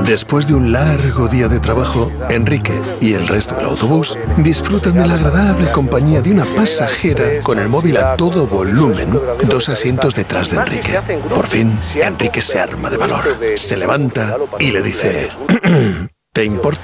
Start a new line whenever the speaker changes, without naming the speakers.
Después de un largo día de trabajo, Enrique y el resto del autobús disfrutan de la agradable compañía de una pasajera con el móvil a todo volumen, 2 asientos detrás de Enrique. Por fin, Enrique se arma de valor, se levanta y le dice: ¿Te importa